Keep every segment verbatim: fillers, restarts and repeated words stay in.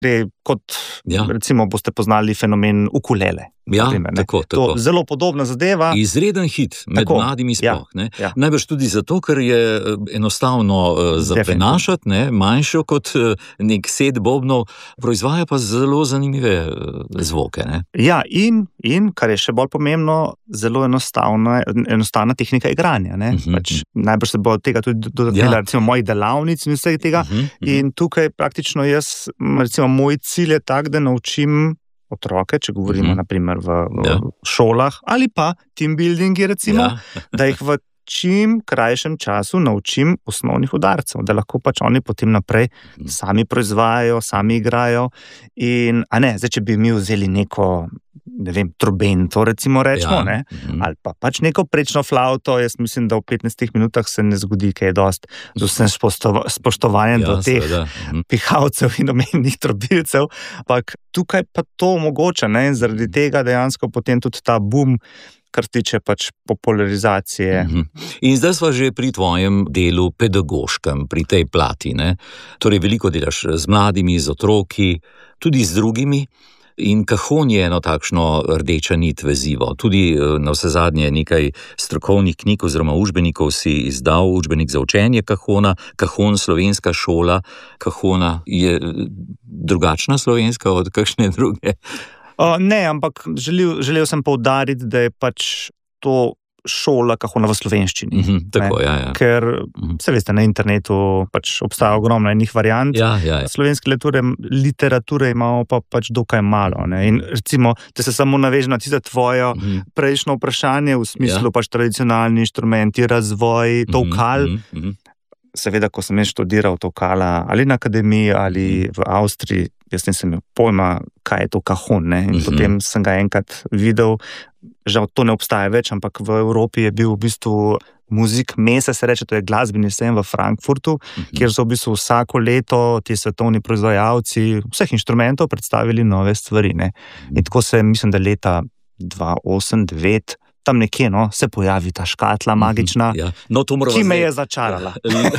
kot Ja. recimo boste poznali fenomen ukulele. Ja, naprimer, ne. tako, To tako. zelo podobna zadeva. Izreden hit med Tako, mladimi sploh. ja, ne. ja. Najbrž tudi zato, ker je eh, enostavno eh, za Definitivno. prenašati, ne, manjšo kot eh, nek set bobnov, proizvaja pa zelo zanimive eh, zvoke. Ne. Ja, in, in, kar je še bolj pomembno, zelo enostavna, enostavna tehnika igranja. Ne? Mhm, Pač, najbrž se bo od tega tudi dotaknila, Ja. recimo, mojih delavnic in vsega tega. Mhm, mhm. In tukaj praktično jaz, recimo, moj cilj je tak, da naučim otroke, če govorimo Mhm. naprimer v, v Ja. šolah ali pa team buildingi, recimo, Ja. da jih v čim krajšem času naučim osnovnih udarcev, da lahko pač oni potem naprej Mhm. sami proizvajajo, sami igrajo. In, a ne, zdaj, če bi mi vzeli neko, ne vem, trobento, recimo, rečemo, Ja. ne, Mhm. ali pa pač neko prečno flavto, jaz mislim, da v petnajstih minutah se ne zgodi kaj dosti, z vsem spoštova- spoštovanjem do Ja, teh seveda. Mhm. pihalcev in omenjenih trobilcev, ampak tukaj pa to omogoča, ne, in zaradi tega dejansko potem tudi ta boom, kar tiče pač popularizacije. Mhm. In zdaj sva že pri tvojem delu pedagoškem, pri tej plati. Ne? Torej, veliko delaš z mladimi, z otroki, tudi z drugimi. In kahon je eno takšno rdeča nit vezivo. Tudi eh, na vse zadnje nekaj strokovnih knjig oziroma učbenikov si izdal, učbenik za učenje kahona, kahon slovenska šola, kahona je eh, drugačna slovenska od kakšne druge. O, ne, ampak želel, želel sem poudariti, da je pač to šola kahona v slovenščini. Mhm, tako, ne. ja, ja. Ker, Mhm. se veste, na internetu pač obstaja ogromno enih variant. Ja, ja, ja. Slovenske literature, literature imamo pa pač dokaj malo. Ne? In recimo, da se samo navežem na tisto tvojo Mhm. prejšnjo vprašanje v smislu Ja. pač tradicionalni inštrumenti, razvoj, tolkal. Mhm, mhm. Seveda, ko sem jaz študiral tolkala ali na akademiji ali v Avstriji, jaz nisem imel pojma, kaj je to kahon. Ne? In Mhm. potem sem ga enkrat videl, žal to ne obstaja več, ampak v Evropi je bil v bistvu Muzik Mesa, se reče, to je glasbeni sejem v Frankfurtu, Mhm. kjer so v bistvu vsako leto ti svetovni proizvajalci vseh inštrumentov predstavili nove stvari. Ne? In tako se, mislim, da leta dva osem devet, tam nekje, no, se pojavi ta škatla magična, Ja. No, to morava ki me zdaj- je začarala.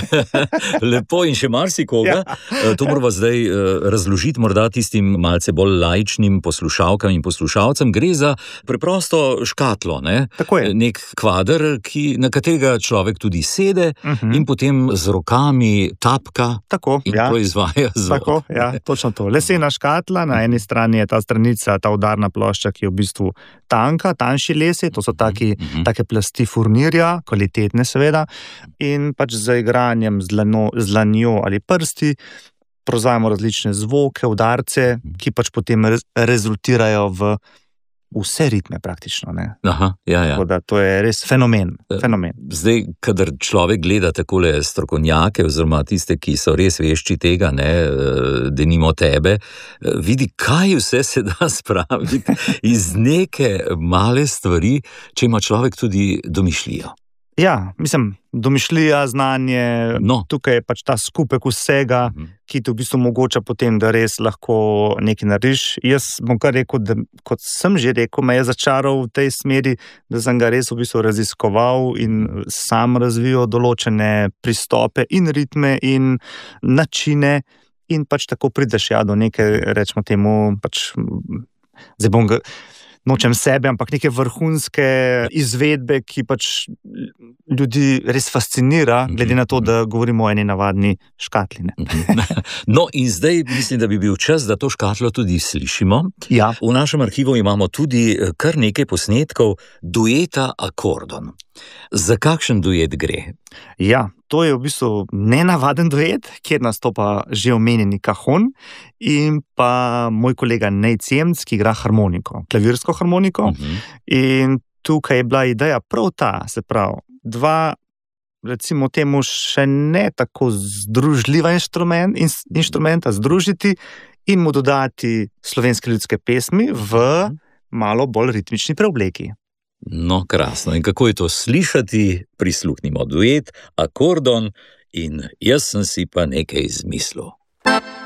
Lepo in še marsikoga. Ja. To moramo zdaj eh, razložiti morda tistim malce bolj laičnim poslušalkam in poslušalcem. Gre za preprosto škatlo, ne? Tako je. Nek kvader, ki, na katerega človek tudi sede Mhm. in potem z rokami tapka Tako, in ja. proizvaja zvok. Tako, ja, točno to. Lesena škatla, na eni strani je ta stranica, ta udarna plošča, ki je v bistvu tanka, tanjši lesi, to so taki, Mhm. take plasti furnirja, kvalitetne seveda, in pač z igranjem z, dlano, z dlanjo ali prsti proizvajamo različne zvoke, udarce, ki pač potem re, rezultirajo v vse ritme praktično. Ne? Aha, ja, ja. Tako da to je res fenomen. fenomen. Zdaj, kadar človek gleda takole strokovnjake oziroma tiste, ki so res vešči tega, ne, denimo tebe, vidi, kaj vse se da spraviti iz neke male stvari, če ima človek tudi domišljijo. Ja, mislim, domišljija, znanje, No. tukaj je pač ta skupek vsega, Mhm. ki ti v bistvu omogoča potem, da res lahko nekaj narediš. Jaz bom kar rekel, da kot sem že rekel, me je začaral v tej smeri, da sem ga res v bistvu raziskoval in sam razvijal določene pristope in ritme in načine in pač tako prideš ja do neke, rečemo temu, pač, zdaj bom ga, nočem sebe, ampak neke vrhunske izvedbe, ki pač ljudi res fascinira, glede na to, da govorimo o eni navadni škatli. Ne. No, in zdaj mislim, da bi bil čas, da to škatlo tudi slišimo. Ja. V našem arhivu imamo tudi kar nekaj posnetkov dueta Akordon. Za kakšen duet gre? Ja, to je v bistvu nenavaden duet, kjer nastopa že omenjeni kahon in pa moj kolega Nejc Jemc, ki igra harmoniko, klavirsko harmoniko. Mhm. In tukaj je bila ideja prav ta, se pravi, dva, recimo temu še ne tako združljiva inštrument, in, inštrumenta združiti in mu dodati slovenske ljudske pesmi v malo bolj ritmični preobleki. No, krasno. In kako je to slišati? Prisluhnimo duet Akordon in jaz sem si pa nekaj izmislil.